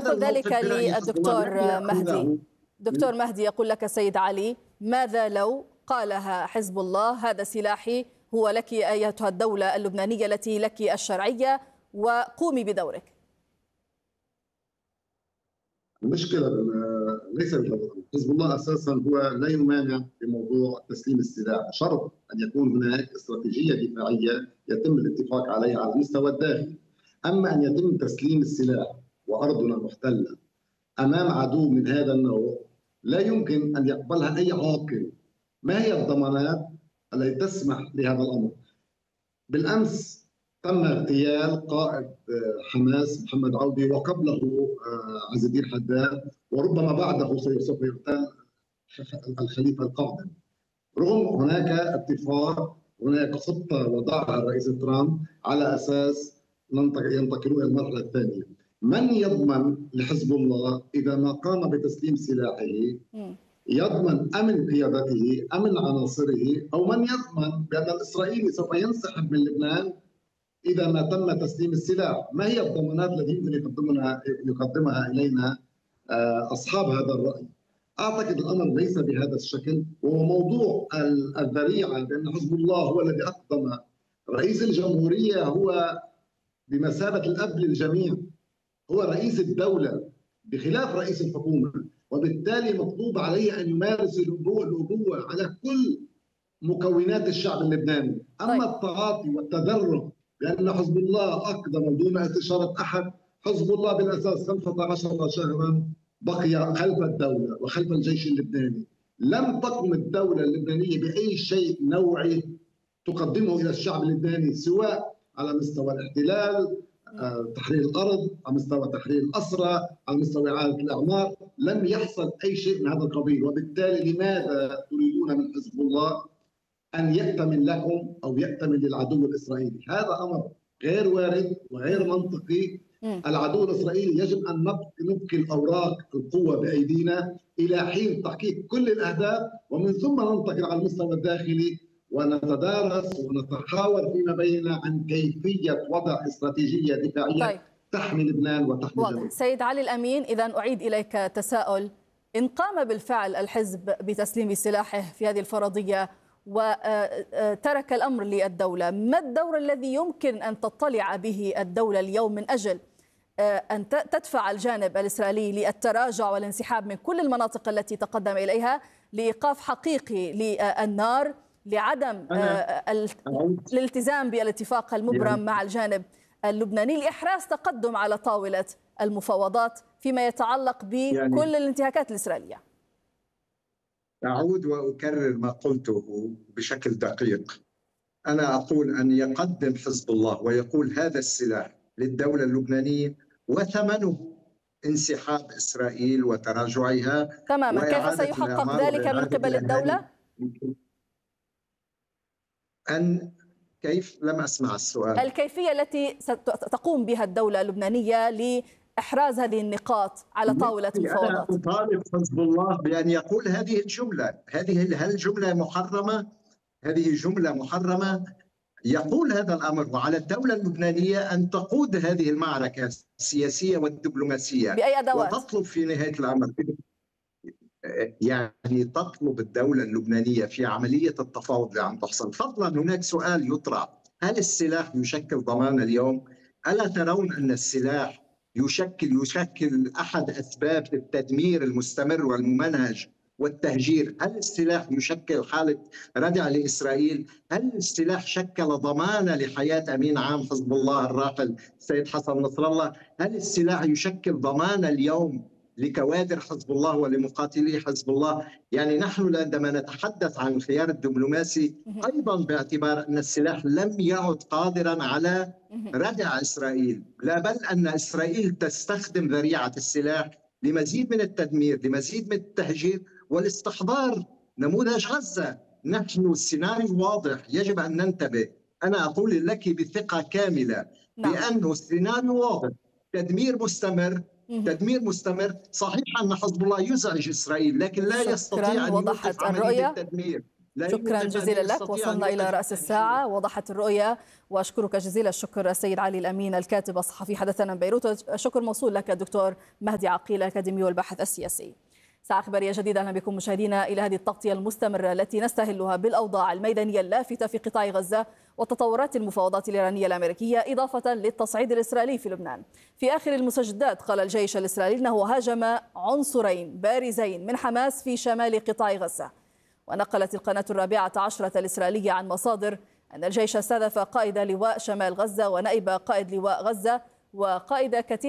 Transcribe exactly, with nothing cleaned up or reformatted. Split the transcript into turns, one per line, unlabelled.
يقول ذلك للدكتور مهدي. دكتور مهدي، يقول لك السيد علي: ماذا لو قالها حزب الله هذا سلاحي، هو لك أيتها الدولة اللبنانية التي لك الشرعية، وقومي بدورك؟
المشكلة ليس حزب الله أساسا هو لا يمانع بموضوع تسليم السلاح، شرط أن يكون هناك استراتيجية دفاعية يتم الاتفاق عليها على المستوى الداخلي. أما أن يتم تسليم السلاح وأرضنا محتلة أمام عدو من هذا النوع لا يمكن أن يقبلها أي عاقل. ما هي الضمانات التي تسمح بهذا الأمر؟ بالأمس تم اغتيال قائد حماس محمد عودي، وقبله عز الدين حداد، وربما بعده سوف يغتال الخليفة القادم. رغم هناك اتفاق، هناك خطة وضعها الرئيس ترامب على أساس ينتقلون إلى المرحلة الثانية. من يضمن لحزب الله إذا ما قام بتسليم سلاحه يضمن أمن قيادته، أمن عناصره، أو من يضمن بأن الإسرائيلي سوف ينسحب من لبنان إذا ما تم تسليم السلاح؟ ما هي الضمانات التي يمكن يقدمها يقدمها إلينا أصحاب هذا الرأي؟ أعتقد الأمر ليس بهذا الشكل، وهو موضوع الذريعة بأن حزب الله هو الذي أقدم رئيس الجمهورية، هو بمثابة الأب للجميع، هو رئيس الدولة بخلاف رئيس الحكومة، وبالتالي مطلوب عليه أن يمارس الأبوة على كل مكونات الشعب اللبناني. أما التعاطي والتذرع لأن حزب الله أقدم دون استشارة أحد، حزب الله بالأساس خمسة عشر شهرا بقي خلف الدولة وخلف الجيش اللبناني. لم تقم الدولة اللبنانية بأي شيء نوعي تقدمه إلى الشعب اللبناني، سواء على مستوى الاحتلال، تحرير الأرض، على مستوى تحرير الأسرى، على مستوى إعادة الأعمار. لم يحصل أي شيء من هذا القبيل، وبالتالي لماذا تريدون من حزب الله أن يأتمن لكم أو يأتمن للعدو الإسرائيلي؟ هذا أمر غير وارد وغير منطقي. العدو الإسرائيلي يجب أن نبقي الأوراق القوة بأيدينا إلى حين تحقيق كل الأهداف، ومن ثم ننتقل على المستوى الداخلي ونتدارس ونتحاور فيما بيننا عن كيفية وضع استراتيجية دفاعية طيب. تحمي لبنان وتحمي الجنوب.
سيد علي الأمين، إذا أعيد إليك تساؤل: إن قام بالفعل الحزب بتسليم سلاحه في هذه الفرضية وترك الأمر للدولة، ما الدور الذي يمكن أن تطلع به الدولة اليوم من أجل أن تدفع الجانب الإسرائيلي للتراجع والانسحاب من كل المناطق التي تقدم إليها، لإيقاف حقيقي للنار، لعدم الالتزام بالاتفاق المبرم مع الجانب اللبناني، لإحراز تقدم على طاولة المفاوضات فيما يتعلق بكل الانتهاكات الإسرائيلية؟
أعود وأكرر ما قلته بشكل دقيق. أنا أقول أن يقدم حزب الله ويقول هذا السلاح للدولة اللبنانية وثمنه انسحاب إسرائيل وتراجعها
تماما. كيف سيحقق ذلك من قبل الدولة؟
أن كيف؟ لم أسمع السؤال.
الكيفية التي ستقوم بها الدولة اللبنانية لإحراز هذه النقاط على طاولة المفاوضات.
أنا أطالب حزب الله بأن يقول هذه الجملة. هذه هل جملة محرمة؟ هذه جملة محرمة. يقول هذا الأمر، وعلى الدولة اللبنانية أن تقود هذه المعركة السياسية والدبلوماسية
بأي أدوات؟
وتطلب في نهاية الأمر، يعني تطلب الدولة اللبنانية في عملية التفاوض اللي عم تحصل. فضلا هناك سؤال يطرح: هل السلاح يشكل ضمان اليوم؟ ألا ترون أن السلاح يشكل يشكل أحد أسباب التدمير المستمر والممنهج والتهجير؟ هل السلاح يشكل حالة ردع لإسرائيل؟ هل السلاح شكل ضمانة لحياة أمين عام حزب الله الراحل السيد حسن نصر الله؟ هل السلاح يشكل ضمانة اليوم لكوادر حزب الله ولمقاتلي حزب الله؟ يعني نحن عندما نتحدث عن الخيار الدبلوماسي أيضا باعتبار أن السلاح لم يعد قادرا على ردع إسرائيل، لا بل أن إسرائيل تستخدم ذريعة السلاح لمزيد من التدمير، لمزيد من التهجير والاستحضار نموذج غزة. نحن السيناريو واضح، يجب أن ننتبه. أنا أقول لك بثقة كاملة بأنه السيناريو واضح، تدمير مستمر تدمير مستمر. صحيح أن حزب الله يزعج إسرائيل، لكن لا يستطيع أن يوقف عملية التدمير،
شكرا جزيلا لك. وصلنا إلى رأس الساعة، وضحت الرؤية، وأشكرك جزيل الشكر السيد علي الأمين الكاتب الصحفي حدثنا من بيروت. الشكر موصول لك الدكتور مهدي عقيل أكاديمي والباحث السياسي. ساعة إخبارية جديدة، أهلا بكم مشاهدينا إلى هذه التغطية المستمرة التي نستهلها بالأوضاع الميدانية اللافتة في قطاع غزة وتطورات المفاوضات الإيرانية الأمريكية، إضافة للتصعيد الإسرائيلي في لبنان. في آخر المستجدات قال الجيش الإسرائيلي أنه هاجم عنصرين بارزين من حماس في شمال قطاع غزة. ونقلت القناة الرابعة عشرة الإسرائيلية عن مصادر أن الجيش استهدف قائد لواء شمال غزة ونائب قائد لواء غزة وقائد كتيبة